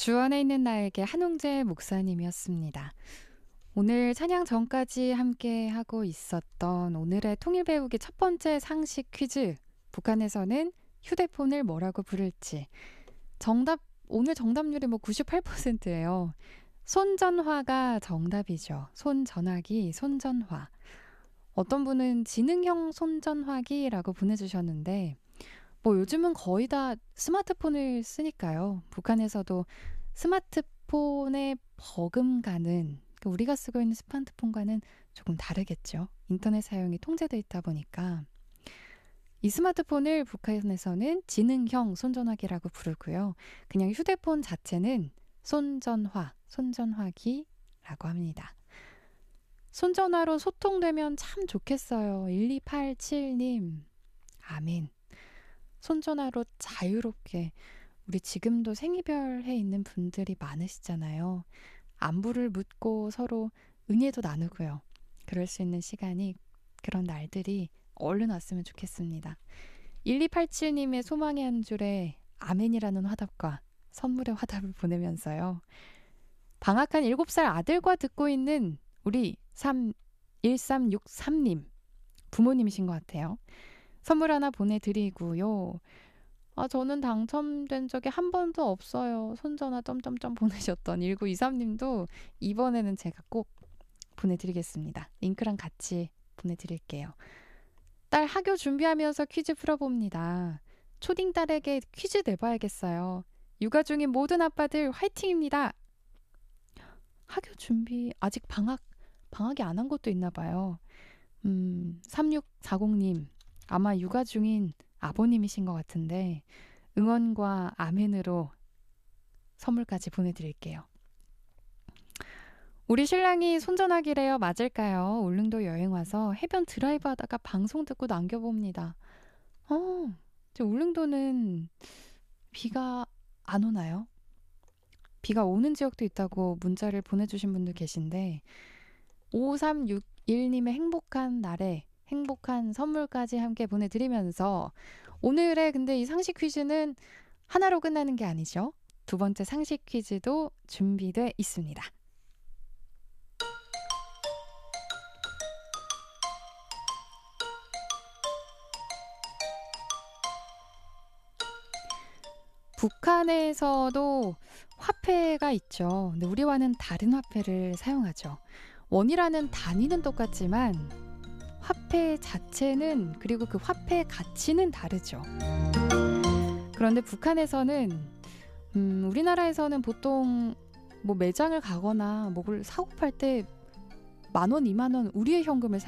주 안에 있는 나에게 한웅재 목사님이었습니다. 오늘 찬양 전까지 함께 하고 있었던 오늘의 통일 배우기 첫 번째 상식 퀴즈. 북한에서는 휴대폰을 뭐라고 부를지. 오늘 정답률이 98%예요. 손전화가 정답이죠. 손전화기, 손전화. 어떤 분은 지능형 손전화기라고 보내주셨는데 요즘은 거의 다 스마트폰을 쓰니까요. 북한에서도 스마트폰에 버금가는, 우리가 쓰고 있는 스마트폰과는 조금 다르겠죠. 인터넷 사용이 통제되어 있다 보니까. 이 스마트폰을 북한에서는 지능형 손전화기라고 부르고요. 그냥 휴대폰 자체는 손전화기라고 합니다. 손전화로 소통되면 참 좋겠어요. 1287님. 아멘. 손전화로 자유롭게, 우리 지금도 생이별해 있는 분들이 많으시잖아요. 안부를 묻고 서로 은혜도 나누고요. 그럴 수 있는 시간이, 그런 날들이 얼른 왔으면 좋겠습니다. 1287님의 소망의 한 줄에 아멘이라는 화답과 선물의 화답을 보내면서요. 방학한 7살 아들과 듣고 있는 우리 1363님 부모님이신 것 같아요. 선물 하나 보내드리고요. 저는 당첨된 적이 한 번도 없어요. 손전화 점점점 보내셨던 1923님도 이번에는 제가 꼭 보내드리겠습니다. 링크랑 같이 보내드릴게요. 딸 학교 준비하면서 퀴즈 풀어봅니다. 초딩 딸에게 퀴즈 내봐야겠어요. 육아 중인 모든 아빠들 화이팅입니다. 학교 준비, 아직 방학이 안 한 것도 있나 봐요. 3640님. 아마 육아 중인 아버님이신 것 같은데 응원과 아멘으로 선물까지 보내드릴게요. 우리 신랑이 손전화기래요. 맞을까요? 울릉도 여행 와서 해변 드라이브 하다가 방송 듣고 남겨봅니다. 울릉도는 비가 안 오나요? 비가 오는 지역도 있다고 문자를 보내주신 분도 계신데 5361님의 행복한 날에 행복한 선물까지 함께 보내드리면서 오늘의 근데 이 상식 퀴즈는 하나로 끝나는 게 아니죠. 두 번째 상식 퀴즈도 준비돼 있습니다. 북한에서도 화폐가 있죠. 근데 우리와는 다른 화폐를 사용하죠. 원이라는 단위는 똑같지만 화폐 자체는, 그리고 그 화폐 가치는 다르죠. 그런데 북한에서는 우리나라에서는 보통 매장을 가거나 뭘 사고 팔 때 10,000원, 20,000원 우리의 현금을